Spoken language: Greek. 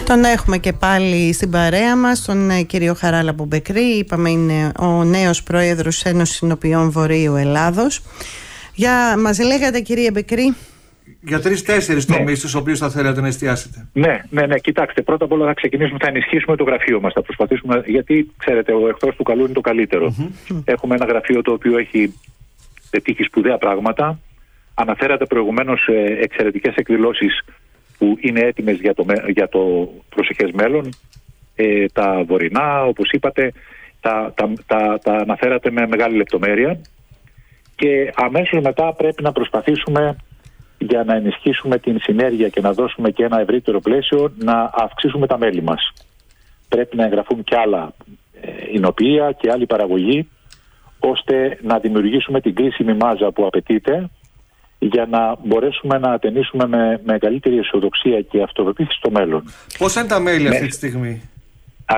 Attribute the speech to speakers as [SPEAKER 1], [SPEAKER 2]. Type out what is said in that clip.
[SPEAKER 1] Τον έχουμε και πάλι στην παρέα μας, τον κύριο Χαράλαμπο Μπεκρή. Είπαμε είναι ο νέος πρόεδρος Ένωσης Συνοποιών Βορείου Ελλάδος. Μας λέγατε, κύριε Μπεκρή,
[SPEAKER 2] για 3-4 τομείς στους οποίους θα θέλατε να εστιάσετε.
[SPEAKER 3] Ναι. Κοιτάξτε, πρώτα απ' όλα θα ξεκινήσουμε, θα ενισχύσουμε το γραφείο μας. Θα προσπαθήσουμε, γιατί ξέρετε, ο εχθρός του καλού είναι το καλύτερο. Έχουμε ένα γραφείο το οποίο έχει πετύχει σπουδαία πράγματα. Αναφέρατε προηγουμένως εξαιρετικές εκδηλώσεις που είναι έτοιμες για το προσεχές μέλλον. Τα βορεινά, όπως είπατε, τα αναφέρατε με μεγάλη λεπτομέρεια. Και αμέσως μετά πρέπει να προσπαθήσουμε, για να ενισχύσουμε την συνέργεια και να δώσουμε και ένα ευρύτερο πλαίσιο, να αυξήσουμε τα μέλη μας. Πρέπει να εγγραφούν και άλλα εινοποιεία και άλλη παραγωγή, ώστε να δημιουργήσουμε την κρίσιμη μάζα που απαιτείται για να μπορέσουμε να ατενίσουμε με μεγαλύτερη αισιοδοξία και αυτοπεποίθηση στο μέλλον.
[SPEAKER 2] Πόσα είναι τα μέλη αυτή τη στιγμή?